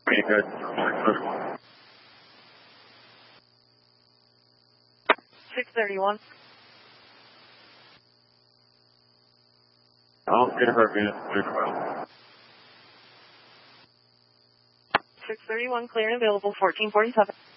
Pretty good. 631. I'll get her in. 631, clear and available, 1447.